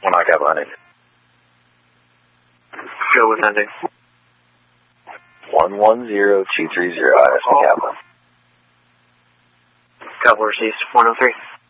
One on Kappa Hunting. Go with ending. 110230, IS Kappa. Kappa received 103.